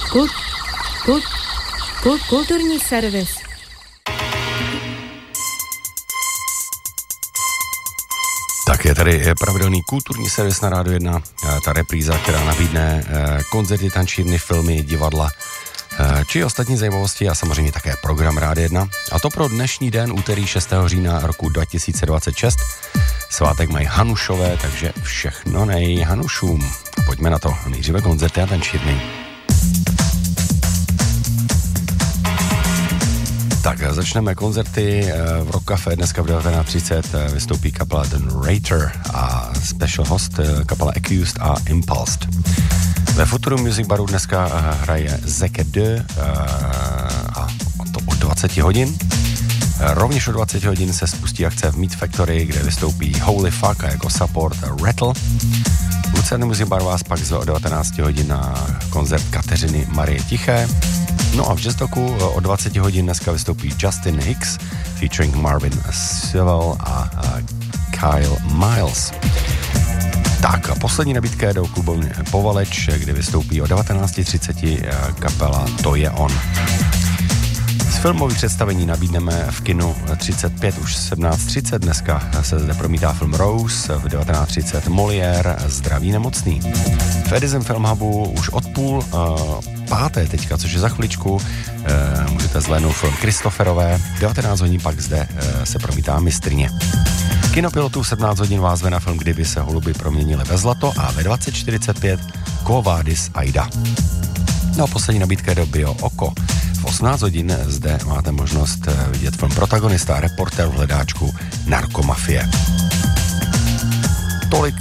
Kulturní servis. Tak je tady pravidelný kulturní servis na Rádiu 1, ta repríza, která nabídne koncerty, tančírny, filmy, divadla, či ostatní zajímavosti a samozřejmě také program Rádia 1. A to pro dnešní den, úterý 6. října roku 2026. Svátek mají Hanušové, takže všechno nej Hanušům. Pojďme na to. Nejdříve koncerty a tančírny. Tak začneme koncerty v Rock Café. Dneska v 19:30 vystoupí kapela The Narrator a special host kapela Accused a Impulsed. Ve Futuru Music Baru dneska hraje Zeke 2 a to od 20 hodin. Rovněž od 20 hodin se spustí akce v Meat Factory, kde vystoupí Holy Fuck a jako support Rattle. Lucerny Music Bar vás pak zve od 19 hodin na koncert Kateřiny Marie Tiché. No a v Jazzdoku od 20 hodin dneska vystoupí Justin Hicks featuring Marvin Sewell a Kyle Miles. Tak a poslední nabídka je do klubovny Povaleč, kde vystoupí o 19:30 kapela To je on. Z filmových představení nabídneme v kinu 35 už 17:30. Dneska se zde promítá film Rose, v 19:30 Molière Zdraví nemocný. V Edison Film Hubu už od půl páté teďka, což je za chviličku, můžete zhlédnout film Kristoferové. V 19 hodin pak zde se promítá Mistrně. Kinopilotů v 17 hodin vás zve na film Kdyby se holuby proměnily ve zlato a ve 20:45 Quo Vadis Aida. No a poslední nabídka je do Bio Oko. V 18 hodin zde máte možnost vidět film Protagonista, reportér v hledáčku narkomafie. Tolik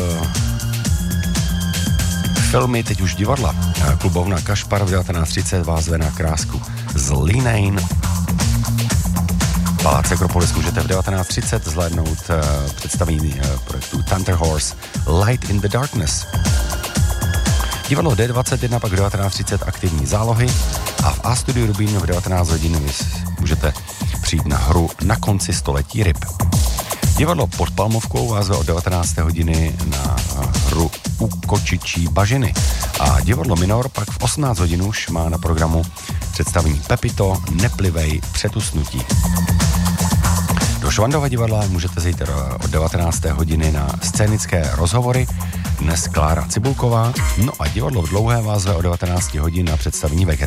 filmy, teď už divadla. Klubovna Kašpar v 19:30 vás zve na krásku z Línein. Palác Akropolis můžete v 19:30 zhlédnout představení projektu Thunder Horse Light in the Darkness. Divadlo D21 pak v 19:30 aktivní zálohy a v A-studiu Rubín v 19 hodin můžete přijít na hru Na konci století ryb. Divadlo Pod Palmovkou vás zve od 19. hodiny na hru U kočičí bažiny. A divadlo Minor pak v 18 hodin už má na programu představení Pepito Neplivej před usnutí. Do Švandova divadla můžete zajít od 19. hodiny na scénické rozhovory. Dnes Klára Cibulková. No a divadlo v Dlouhé vás zve od 19 hodin na představení